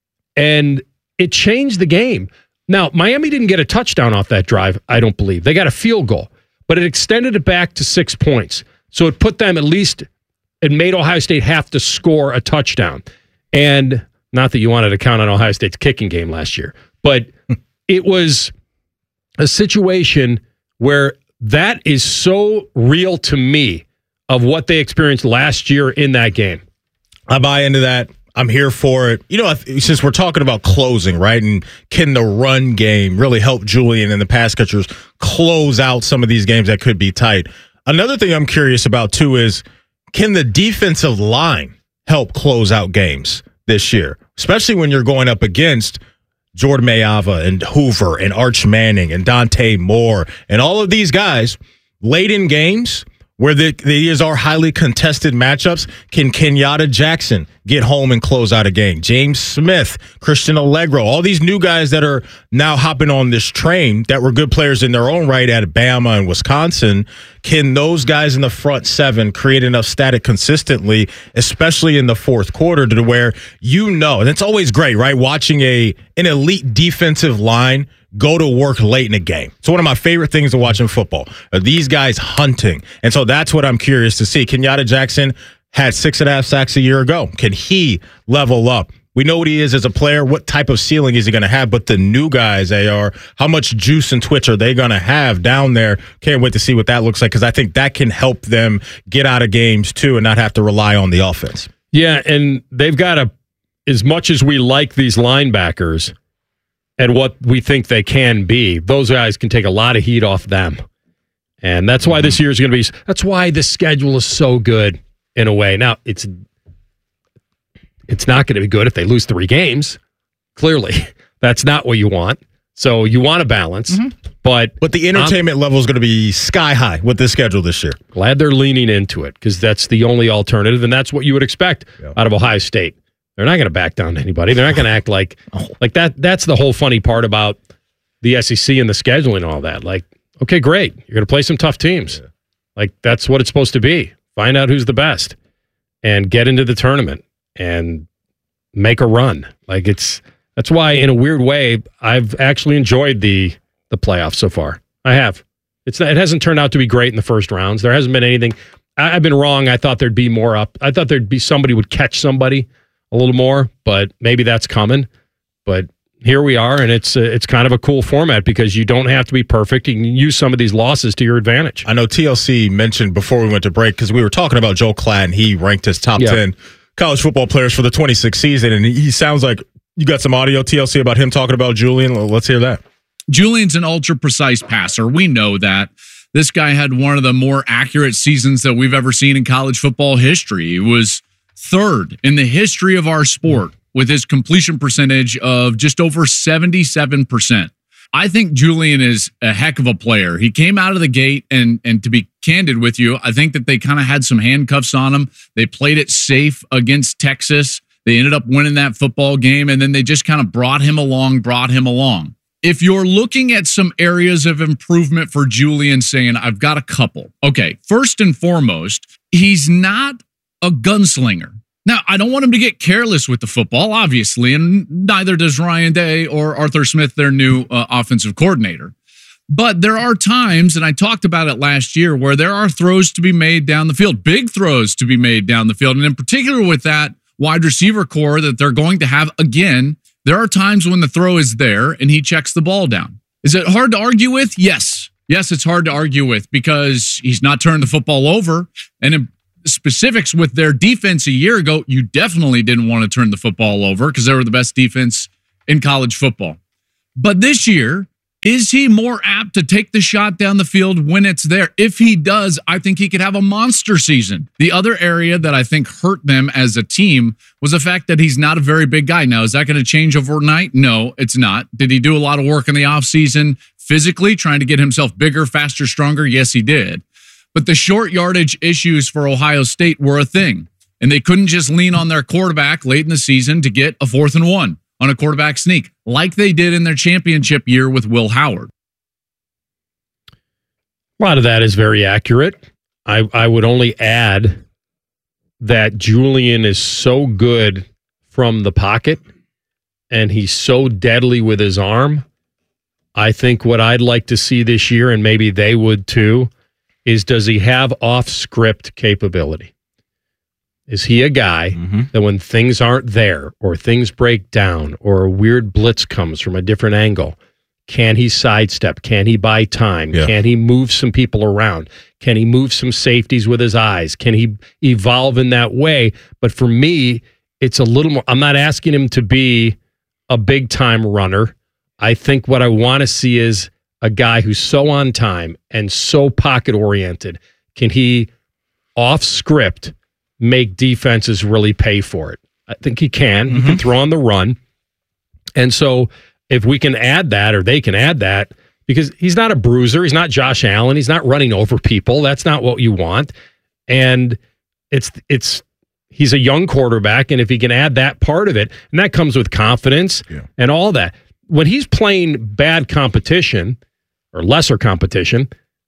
And it changed the game. Now, Miami didn't get a touchdown off that drive, I don't believe. They got a field goal, but it extended it back to six points. So it put them at least, it made Ohio State have to score a touchdown. And not that you wanted to count on Ohio State's kicking game last year, but it was a situation where that is so real to me of what they experienced last year in that game. I buy into that. I'm here for it. You know, since we're talking about closing, right? And can the run game really help Julian and the pass catchers close out some of these games that could be tight? Another thing I'm curious about, too, is can the defensive line help close out games this year? Especially when you're going up against Jordan Mayava and Hoover and Arch Manning and Dante Moore and all of these guys late in games where the, these are highly contested matchups. Can Kenyatta Jackson get home and close out a game? James Smith, Christian Allegro, all these new guys that are now hopping on this train that were good players in their own right at Bama and Wisconsin. Can those guys in the front seven create enough static consistently, especially in the fourth quarter, to where you know, and it's always great, right? Watching a an elite defensive line go to work late in a game. It's one of my favorite things to watch in football. Are these guys hunting? And so that's what I'm curious to see. Kenyatta Jackson had six and a half sacks a year ago. Can he level up? We know what he is as a player. What type of ceiling is he going to have? But the new guys, A R, how much juice and twitch are they going to have down there? Can't wait to see what that looks like, because I think that can help them get out of games too and not have to rely on the offense. Yeah, and they've got to, as much as we like these linebackers and what we think they can be, those guys can take a lot of heat off them. And that's why this year is going to be, that's why the schedule is so good in a way. Now, it's it's not going to be good if they lose three games. Clearly, that's not what you want. So you want a balance. Mm-hmm. But but the entertainment I'm, level is going to be sky high with this schedule this year. Glad they're leaning into it, because that's the only alternative, and that's what you would expect yep. out of Ohio State. They're not going to back down to anybody. They're not going to act like like that. That's the whole funny part about the S E C and the scheduling and all that. Like, okay, great. You're going to play some tough teams. Yeah. Like, that's what it's supposed to be. Find out who's the best and get into the tournament and make a run. Like, it's that's why, in a weird way, I've actually enjoyed the the playoffs so far. I have. It's not, it hasn't turned out to be great in the first rounds. There hasn't been anything. I, I've been wrong. I thought there'd be more up. I thought there'd be somebody would catch somebody a little more, but maybe that's coming. But here we are, and it's uh, it's kind of a cool format because you don't have to be perfect. You can use some of these losses to your advantage. I know T L C mentioned before we went to break, because we were talking about Joel Klatt, and he ranked his top yeah. ten college football players for the twenty-six season, and he sounds like you got some audio, T L C, about him talking about Julian. Let's hear that. Julian's an ultra precise passer. We know that. This guy had one of the more accurate seasons that we've ever seen in college football history. He was third in the history of our sport with his completion percentage of just over seventy-seven percent. I think Julian is a heck of a player. He came out of the gate, and and to be candid with you, I think that they kind of had some handcuffs on him. They played it safe against Texas. They ended up winning that football game, and then they just kind of brought him along, brought him along. If you're looking at some areas of improvement for Julian, saying, I've got a couple. Okay, first and foremost, he's not a gunslinger. Now, I don't want him to get careless with the football, obviously, and neither does Ryan Day or Arthur Smith, their new uh, offensive coordinator. But there are times, and I talked about it last year, where there are throws to be made down the field, big throws to be made down the field. And in particular with that wide receiver core that they're going to have again, there are times when the throw is there and he checks the ball down. Is it hard to argue with? Yes. Yes, it's hard to argue with because he's not turned the football over. And in specifics with their defense a year ago, you definitely didn't want to turn the football over because they were the best defense in college football. But this year, is he more apt to take the shot down the field when it's there? If he does, I think he could have a monster season. The other area that I think hurt them as a team was the fact that he's not a very big guy. Now, is that going to change overnight? No, it's not. Did he do a lot of work in the offseason physically, trying to get himself bigger, faster, stronger? Yes, he did. But the short yardage issues for Ohio State were a thing, and they couldn't just lean on their quarterback late in the season to get a fourth and one on a quarterback sneak, like they did in their championship year with Will Howard. A lot of that is very accurate. I, I would only add that Julian is so good from the pocket, and he's so deadly with his arm. I think what I'd like to see this year, and maybe they would too, is does he have off-script capability? Is he a guy mm-hmm. that when things aren't there or things break down or a weird blitz comes from a different angle, can he sidestep? Can he buy time? Yeah. Can he move some people around? Can he move some safeties with his eyes? Can he evolve in that way? But for me, it's a little more, I'm not asking him to be a big-time runner. I think what I want to see is a guy who's so on time and so pocket-oriented. Can he, off-script, make defenses really pay for it? I think he can. Mm-hmm. He can throw on the run. And so if we can add that, or they can add that, because he's not a bruiser, he's not Josh Allen, he's not running over people. That's not what you want. And it's it's he's a young quarterback, and if he can add that part of it, and that comes with confidence yeah. and all that. When he's playing bad competition or lesser competition,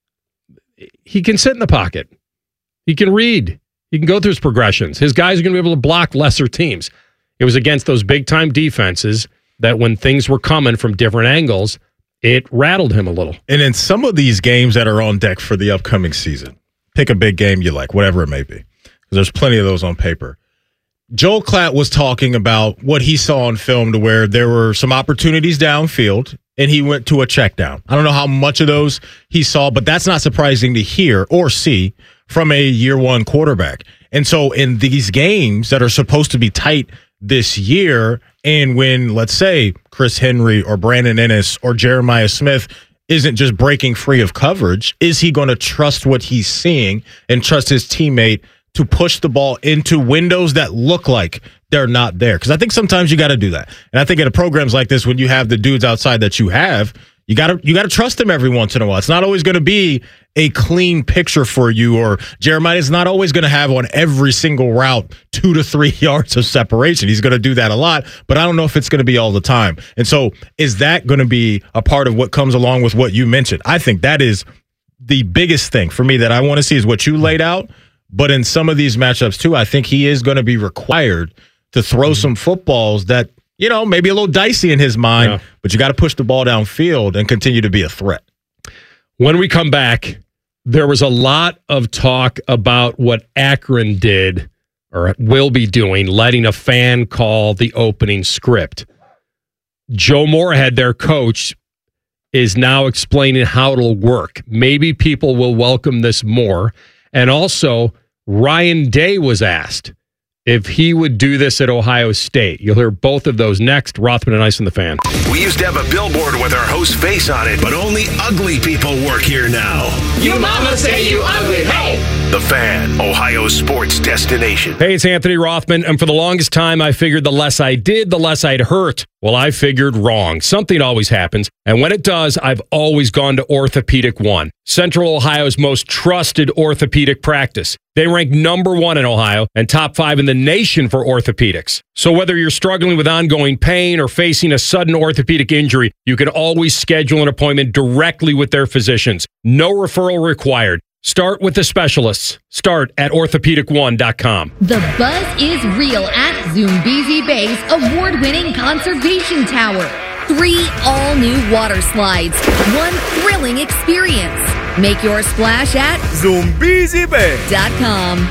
he can sit in the pocket. He can read. He can go through his progressions. His guys are going to be able to block lesser teams. It was against those big-time defenses that when things were coming from different angles, it rattled him a little. And in some of these games that are on deck for the upcoming season, pick a big game you like, whatever it may be, because there's plenty of those on paper. Joel Klatt was talking about what he saw on film to where there were some opportunities downfield, and he went to a check down. I don't know how much of those he saw, but that's not surprising to hear or see from a year one quarterback. And so in these games that are supposed to be tight this year, and when, let's say, Chris Henry or Brandon Ennis or Jeremiah Smith isn't just breaking free of coverage, is he going to trust what he's seeing and trust his teammate to push the ball into windows that look like they're not there? Because I think sometimes you got to do that. And I think in programs like this, when you have the dudes outside that you have, you got to you got to trust them every once in a while. It's not always going to be a clean picture for you, or Jeremiah is not always going to have on every single route two to three yards of separation. He's going to do that a lot, but I don't know if it's going to be all the time. And so is that going to be a part of what comes along with what you mentioned? I think that is the biggest thing for me that I want to see is what you laid out. But in some of these matchups, too, I think he is going to be required to throw mm-hmm. some footballs that, you know, maybe a little dicey in his mind, yeah. but you got to push the ball downfield and continue to be a threat. When we come back, there was a lot of talk about what Akron did or will be doing, letting a fan call the opening script. Joe Moorhead, their coach, is now explaining how it'll work. Maybe people will welcome this more. And also, Ryan Day was asked, if he would do this at Ohio State. You'll hear both of those next. Rothman and Ice on the Fan. We used to have a billboard with our host's face on it, but only ugly people work here now. You mama say you ugly, hey! The Fan, Ohio's sports destination. Hey, it's Anthony Rothman, and for the longest time, I figured the less I did, the less I'd hurt. Well, I figured wrong. Something always happens, and when it does, I've always gone to Orthopedic One, Central Ohio's most trusted orthopedic practice. They rank number one in Ohio and top five in the nation for orthopedics. So whether you're struggling with ongoing pain or facing a sudden orthopedic injury, you can always schedule an appointment directly with their physicians. No referral required. Start with the specialists. Start at orthopedic one dot com. The buzz is real at Zoombezi Bay's award-winning conservation tower. Three all-new water slides. One thrilling experience. Make your splash at Zoombezi Bay dot com.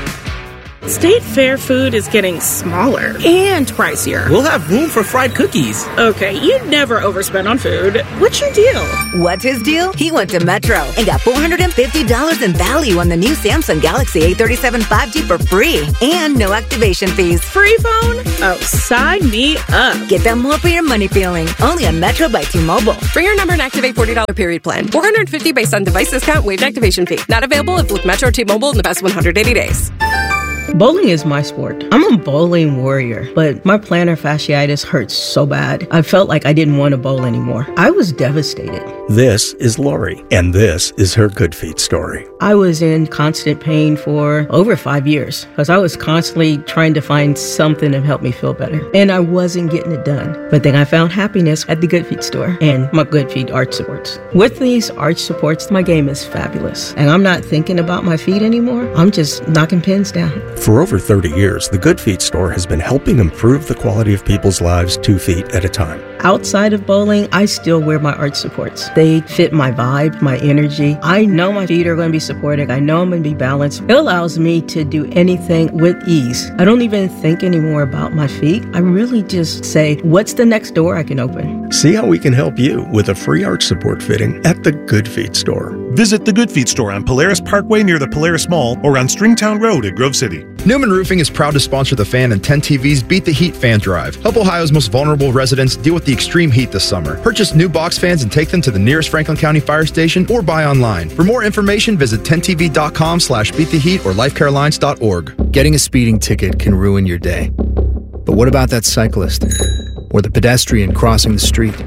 State Fair food is getting smaller and pricier. We'll have room for fried cookies. Okay, you'd never overspend on food. What's your deal? What's his deal? He went to Metro and got four hundred fifty dollars in value on the new Samsung Galaxy A thirty-seven five G for free and no activation fees. Free phone? Oh, sign me up. Get that more for your money feeling. Only on Metro by T-Mobile. For your number and activate forty dollars period plan. four hundred fifty dollars based on device discount, waived activation fee. Not available if with Metro T-Mobile in the past one hundred eighty days. Bowling is my sport. I'm a bowling warrior, but my plantar fasciitis hurts so bad. I felt like I didn't want to bowl anymore. I was devastated. This is Lori, and this is her Good Feet story. I was in constant pain for over five years because I was constantly trying to find something to help me feel better, and I wasn't getting it done. But then I found happiness at the Good Feet store and my Good Feet arch supports. With these arch supports, my game is fabulous, and I'm not thinking about my feet anymore. I'm just knocking pins down. For over thirty years, the Good Feet store has been helping improve the quality of people's lives two feet at a time. Outside of bowling, I still wear my arch supports. They fit my vibe, my energy. I know my feet are going to be supported. I know I'm going to be balanced. It allows me to do anything with ease. I don't even think anymore about my feet. I really just say, what's the next door I can open? See how we can help you with a free arch support fitting at the Good Feet store. Visit the Good Feet store on Polaris Parkway near the Polaris Mall or on Stringtown Road at Grove City. Newman Roofing is proud to sponsor the Fan and ten T V's Beat the Heat Fan Drive. Help Ohio's most vulnerable residents deal with the extreme heat this summer. Purchase new box fans and take them to the nearest Franklin County Fire Station or buy online. For more information, visit ten T V dot com slash beat the heat or life care alliance dot org. Getting a speeding ticket can ruin your day. But what about that cyclist or the pedestrian crossing the street?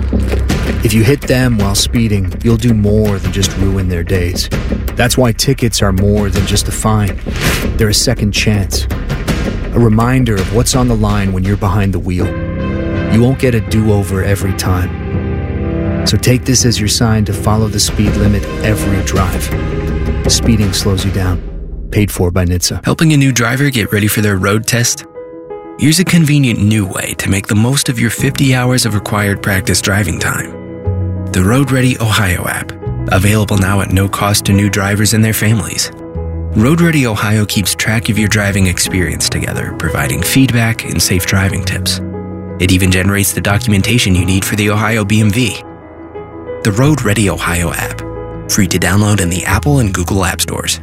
If you hit them while speeding, you'll do more than just ruin their days. That's why tickets are more than just a fine. They're a second chance. A reminder of what's on the line when you're behind the wheel. You won't get a do-over every time. So take this as your sign to follow the speed limit every drive. Speeding slows you down. Paid for by N H T S A. Helping a new driver get ready for their road test? Here's a convenient new way to make the most of your fifty hours of required practice driving time. The Road Ready Ohio app, available now at no cost to new drivers and their families. Road Ready Ohio keeps track of your driving experience together, providing feedback and safe driving tips. It even generates the documentation you need for the Ohio B M V. The Road Ready Ohio app, free to download in the Apple and Google App Stores.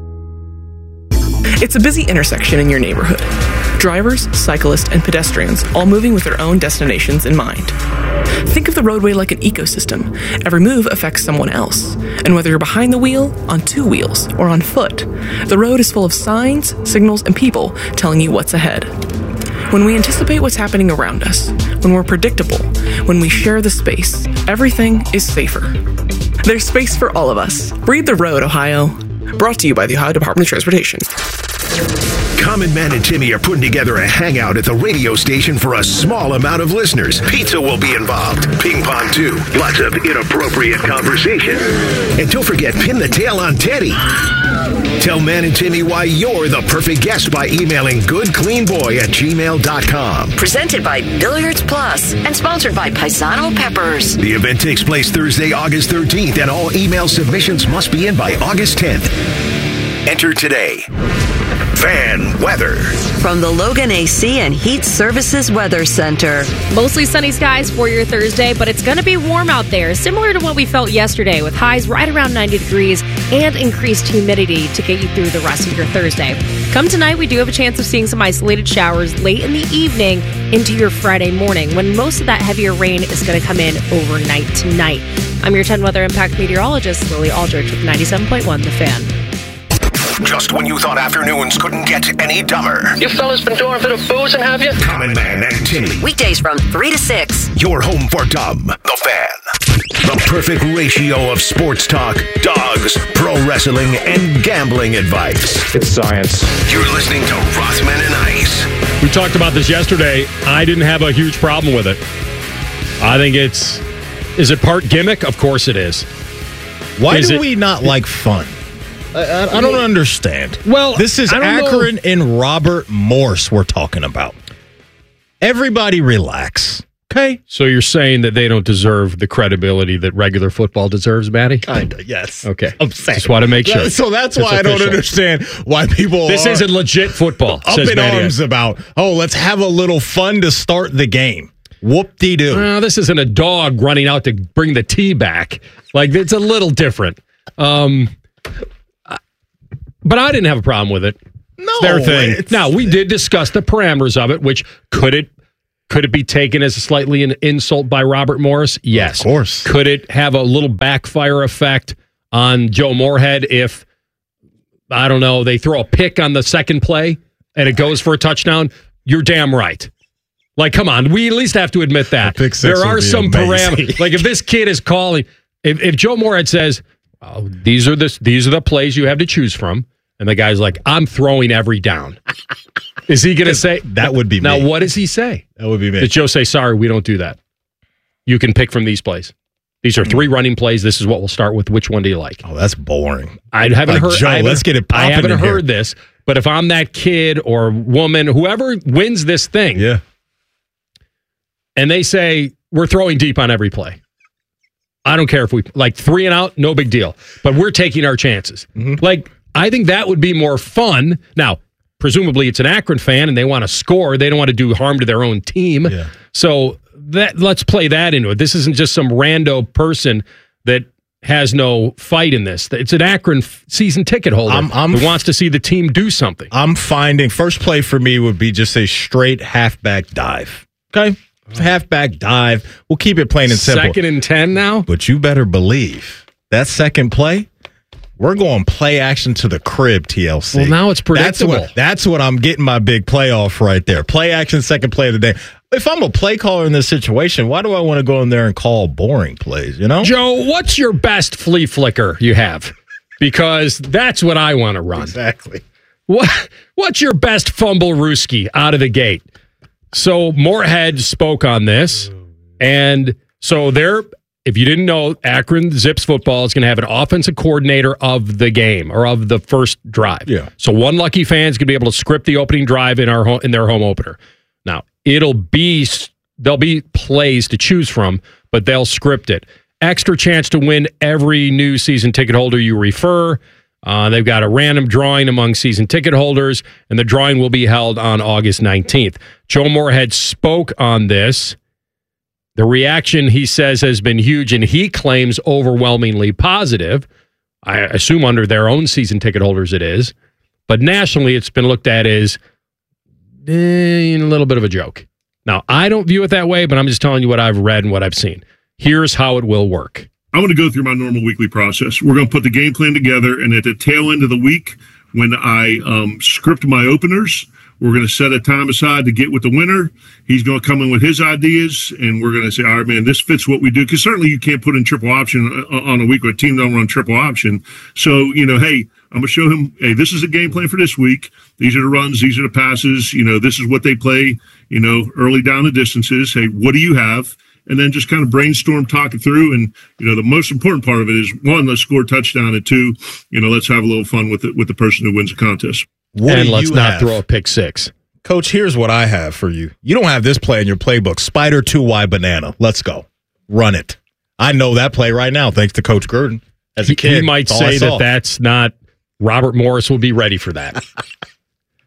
It's a busy intersection in your neighborhood. Drivers, cyclists, and pedestrians all moving with their own destinations in mind. Think of the roadway like an ecosystem. Every move affects someone else. And whether you're behind the wheel, on two wheels, or on foot, the road is full of signs, signals, and people telling you what's ahead. When we anticipate what's happening around us, when we're predictable, when we share the space, everything is safer. There's space for all of us. Read the road, Ohio. Brought to you by the Ohio Department of Transportation. Common Man and Timmy are putting together a hangout at the radio station for a small amount of listeners. Pizza will be involved. Ping pong, too. Lots of inappropriate conversation. And don't forget, pin the tail on Teddy. Tell Man and Timmy why you're the perfect guest by emailing goodcleanboy at gmail dot com. Presented by Billiards Plus and sponsored by Paisano Peppers. The event takes place Thursday, August thirteenth, and all email submissions must be in by August tenth. Enter today. Fan weather. From the Logan A C and Heat Services Weather Center. Mostly sunny skies for your Thursday, but it's going to be warm out there, similar to what we felt yesterday, with highs right around ninety degrees and increased humidity to get you through the rest of your Thursday. Come tonight, we do have a chance of seeing some isolated showers late in the evening into your Friday morning, when most of that heavier rain is going to come in overnight tonight. I'm your ten Weather Impact meteorologist, Lily Aldrich, with ninety-seven point one The Fan. Just when you thought afternoons couldn't get any dumber. You fellas been doing a bit of boozing, have you? Common Man and Timmy. Weekdays from three to six. Your home for dumb. The Fan. The perfect ratio of sports talk, dogs, pro wrestling, and gambling advice. It's science. You're listening to Rothman and Ice. We talked about this yesterday. I didn't have a huge problem with it. I think it's... Is it part gimmick? Of course it is. Why is do it, we not like fun? I, I, I don't understand. Well, this is I don't Akron know. and Robert Morse we're talking about. Everybody relax. Okay. So you're saying that they don't deserve the credibility that regular football deserves, Matty? Kinda, yes. Okay. I'm saying. Just want to make sure. So that's It's why I don't official. understand why people This are isn't legit football, up says in Matty. arms about, oh, let's have a little fun to start the game. Whoop-de-doo. Well, this isn't a dog running out to bring the tea back. Like, it's a little different. Um, but I didn't have a problem with it. No, It's their thing. it's- Now, we did discuss the parameters of it, which could it could it be taken as a slightly an insult by Robert Morris? Yes. Of course. Could it have a little backfire effect on Joe Moorhead if, I don't know, they throw a pick on the second play and it goes for a touchdown? You're damn right. Like, come on, we at least have to admit that. pick six There would are be some amazing. parameters. Like, if this kid is calling, if, if Joe Moorhead says, oh, these are the these are the plays you have to choose from, and the guy's like, I'm throwing every down. Is he going to say that would be now? me. What does he say? That would be me. Did Joe say, sorry, we don't do that? You can pick from these plays. These are three running plays. This is what we'll start with. Which one do you like? Oh, that's boring. I haven't Like, heard. Joe, I haven't- let's get it I popping haven't in heard here. this, but if I'm that kid or woman, whoever wins this thing, Yeah. and they say we're throwing deep on every play, I don't care if we like three and out, no big deal. But we're taking our chances. Mm-hmm. Like, I think that would be more fun. Now, presumably it's an Akron fan and they want to score. They don't want to do harm to their own team. Yeah. So that let's play that into it. This isn't just some rando person that has no fight in this. It's an Akron f- season ticket holder I'm- I'm who wants to see the team do something. I'm finding first play for me would be just a straight halfback dive. Okay? Halfback dive. We'll keep it plain and simple. Second and ten now? But you better believe that second play, we're going play action to the crib, T L C. Well, now it's predictable. That's what, that's what I'm getting my big playoff right there. Play action, second play of the day. If I'm a play caller in this situation, why do I want to go in there and call boring plays, you know? Joe, what's your best flea flicker you have? Because that's what I want to run. Exactly. What What's your best fumble Rooski out of the gate? So Moorhead spoke on this, and so they're, if you didn't know, Akron Zips football is going to have an offensive coordinator of the game or of the first drive. Yeah. So one lucky fan's going to be able to script the opening drive in our home, in their home opener. Now it'll be there'll be plays to choose from, but they'll script it. Extra chance to win every new season ticket holder you refer. Uh, they've got a random drawing among season ticket holders, and the drawing will be held on August nineteenth. Joe Moorhead spoke on this. The reaction, he says, has been huge, and he claims overwhelmingly positive. I assume under their own season ticket holders it is. But nationally, it's been looked at as eh, a little bit of a joke. Now, I don't view it that way, but I'm just telling you what I've read and what I've seen. Here's how it will work. I'm going to go through my normal weekly process. We're going to put the game plan together, and at the tail end of the week, when I um, script my openers, we're going to set a time aside to get with the winner. He's going to come in with his ideas, and we're going to say, all right, man, this fits what we do. Because certainly you can't put in triple option on a week where a team don't run triple option. So, you know, hey, I'm going to show him, hey, this is the game plan for this week. These are the runs. These are the passes. You know, this is what they play, you know, early down the distances. Hey, what do you have? And then just kind of brainstorm, talk it through. And, you know, the most important part of it is, one, let's score a touchdown, and two, you know, let's have a little fun with it, with the person who wins the contest. What and do let's you not have? throw a pick six. Coach, here's what I have for you. You don't have this play in your playbook. Spider two Y banana. Let's go. Run it. I know that play right now, thanks to Coach Gurdon. As a He, kid, he might that's all I say saw. that that's not, Robert Morris will be ready for that.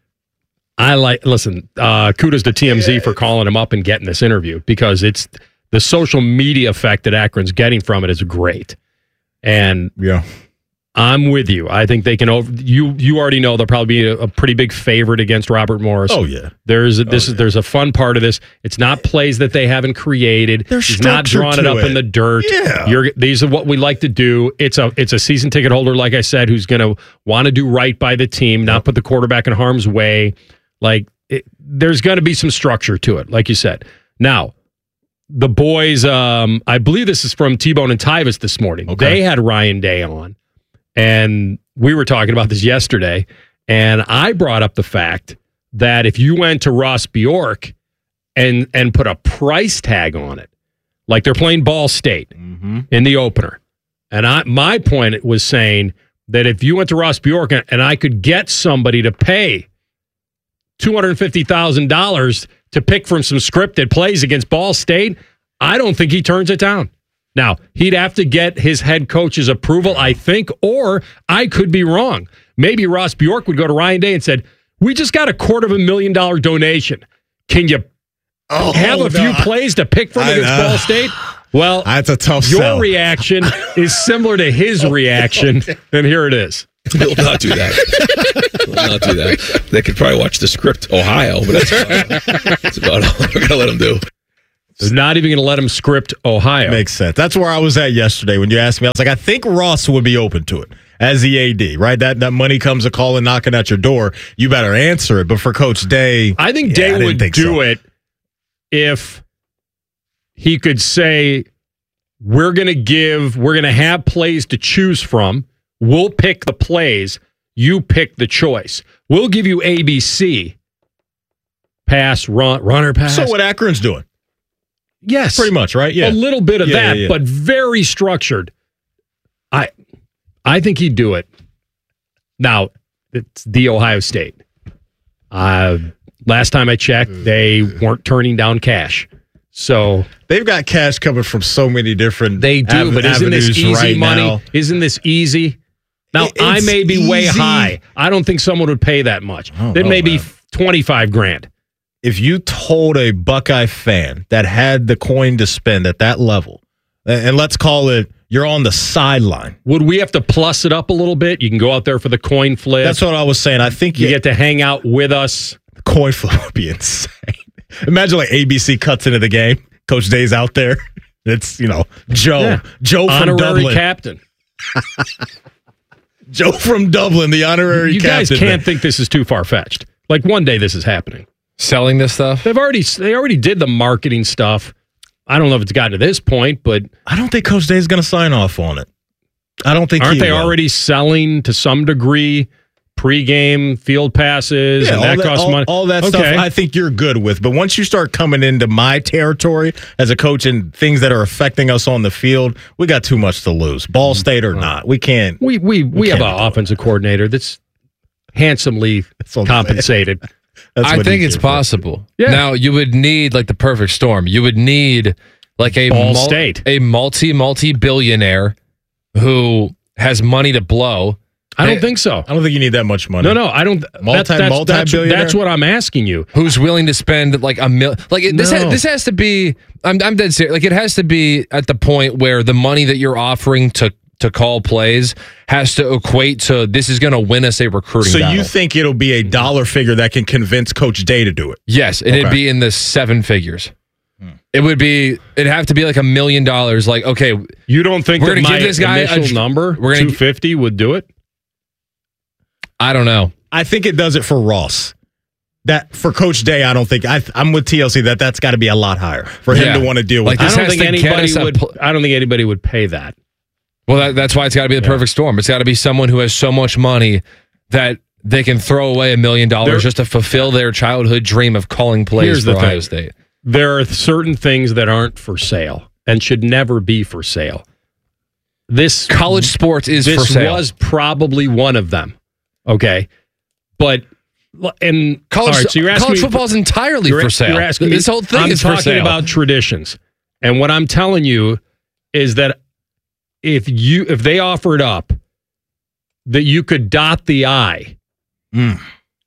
I like, listen, uh, kudos to T M Z for calling him up and getting this interview because it's the social media effect that Akron's getting from it is great. And yeah, I'm with you. I think they can over you. You already know they'll probably be a, a pretty big favorite against Robert Morris. Oh yeah, there's a, this oh, is there's a fun part of this. It's not plays that they haven't created. There's He's not drawing it up it. in the dirt. Yeah, You're, these are what we like to do. It's a it's a season ticket holder, like I said, who's going to want to do right by the team, not put the quarterback in harm's way. Like it, there's going to be some structure to it, like you said. Now. The boys, um, I believe this is from T-Bone and Tyvis this morning. Okay. They had Ryan Day on, and we were talking about this yesterday, and I brought up the fact that if you went to Ross Bjork and and put a price tag on it, like they're playing Ball State mm-hmm. in the opener, and I my point was saying that if you went to Ross Bjork and, and I could get somebody to pay two hundred fifty thousand dollars to pick from some scripted plays against Ball State, I don't think he turns it down. Now, he'd have to get his head coach's approval, I think, or I could be wrong. Maybe Ross Bjork would go to Ryan Day and said, we just got a quarter of a million dollar donation. Can you oh, have a no, few I, plays to pick from I, against uh, Ball State? Well, that's a tough your sell. reaction is similar to his reaction, and here it is. We'll not do that. We'll not do that. They could probably watch the script Ohio, but that's about, that's about all we're going to let them do. They're not even going to let them script Ohio. Makes sense. That's where I was at yesterday when you asked me. I was like, I think Ross would be open to it as the A D, right? That that money comes a call and knocking at your door. You better answer it. But for Coach Day, I think yeah, Day I would think do so. it if he could say, we're going to give, we're going to have plays to choose from. We'll pick the plays. You pick the choice. We'll give you A B C. Pass, run, runner, pass. So what Akron's doing? Yes. Pretty much, right? Yeah. A little bit of yeah, that, yeah, yeah. but very structured. I I think he'd do it. Now, it's the Ohio State. Uh, last time I checked, they weren't turning down cash. So they've got cash coming from so many different They do, av- but isn't this easy right money? Now. Isn't this easy? Now, It's I may be way easy. high. I don't think someone would pay that much. It may be twenty-five grand. If you told a Buckeye fan that had the coin to spend at that level, and let's call it, you're on the sideline. Would we have to plus it up a little bit? You can go out there for the coin flip. That's what I was saying. I think you, you get to hang out with us. The coin flip would be insane. Imagine like A B C cuts into the game. Coach Day's out there. It's, you know, Joe. Yeah. Joe from honorary Dublin. captain. Joe from Dublin, the honorary you captain. You guys can't think this is too far-fetched. Like one day this is happening. Selling this stuff? They've already they already did the marketing stuff. I don't know if it's gotten to this point, but I don't think Coach Day's going to sign off on it. I don't think aren't he they will. already selling to some degree pregame field passes Yeah, and that, all costs all, money? All that okay. stuff I think you're good with. But once you start coming into my territory as a coach and things that are affecting us on the field, we got too much to lose. Ball State or not. We can't. We we, we, we have can't an offensive coordinator that's handsomely compensated. That's I what think he's it's here for. possible. Yeah. Now, you would need like the perfect storm. You would need like a Ball mul- State. a multi multi billionaire who has money to blow. I don't think so. I don't think you need that much money. No, no, I don't. Multi, that's, that's, multi-billionaire? That's, that's what I'm asking you. Who's willing to spend like a mil? Like it, this, No. ha- this has to be. I'm, I'm dead serious. Like it has to be at the point where the money that you're offering to to call plays has to equate to this is going to win us a recruiting. So battle. you think it'll be a dollar figure that can convince Coach Day to do it? Yes, and Okay. it'd be in the seven figures. It would be. It'd have to be like a million dollars. Like okay, You don't think We're that gonna my give this guy a initial dr- number, we're gonna two fifty, would do it? I don't know. I think it does it for Ross. That for Coach Day, I don't think I, I'm with T L C that that's got to be a lot higher for him Yeah. to want to deal Like with. this I don't has think to get anybody us a would. pl- I don't think anybody would pay that. Well, that, that's why it's got to be the perfect storm. It's got to be someone who has so much money that they can throw away a million There- dollars just to fulfill their childhood dream of calling plays Here's for the Ohio thing. State. There are certain things that aren't for sale and should never be for sale. This College sports is this for sale. was probably one of them. Okay, but and College, all right, so you're asking college me- football is entirely you're, for sale. You're asking me, this whole thing I'm is for talking sale. about traditions, and what I'm telling you is that if you if they offered up that you could dot the I Mm.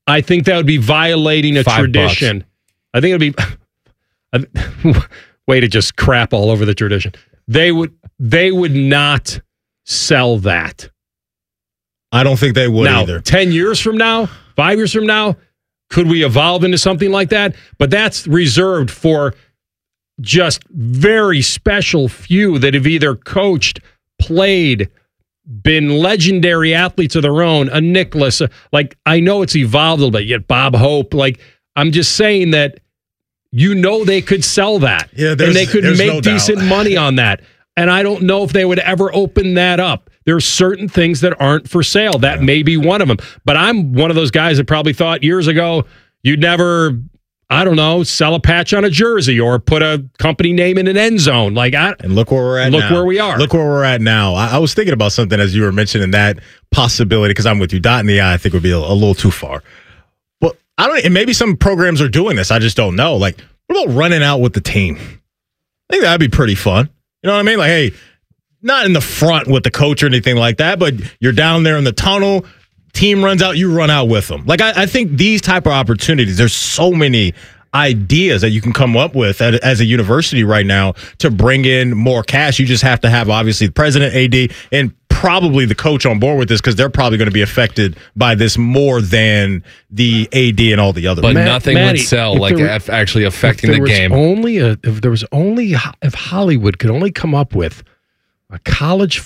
I think that would be violating a Five tradition. I think it would be way to just crap all over the tradition. They would they would not sell that. I don't think they would now, either. ten years from now, five years from now, could we evolve into something like that? But that's reserved for just very special few that have either coached, played, been legendary athletes of their own. A Nicholas, a, like I know it's evolved a little bit. Yet Bob Hope, like I'm just saying that you know they could sell that, yeah, and they could make no decent money on that. And I don't know if they would ever open that up. There's certain things that aren't for sale. That yeah. may be one of them. But I'm one of those guys that probably thought years ago you'd never, I don't know, sell a patch on a jersey or put a company name in an end zone. Like, I, and look where we're at. Look now. where we are. Look where we're at now. I, I was thinking about something as you were mentioning that possibility because I'm with you. Dot in the I, I think would be a, a little too far. But I don't. And maybe some programs are doing this. I just don't know. Like, what about running out with the team? I think that'd be pretty fun. You know what I mean? Like, hey, not in the front with the coach or anything like that, but you're down there in the tunnel. Team runs out, you run out with them. Like, I, I think these type of opportunities, there's so many ideas that you can come up with at, as a university right now to bring in more cash. You just have to have, obviously, the president, A D, and probably the coach on board with this because they're probably going to be affected by this more than the A D and all the other. But Matt, nothing Matty, would sell like were, af- actually affecting if the there game. Was only a, if there was only if Hollywood could only come up with a college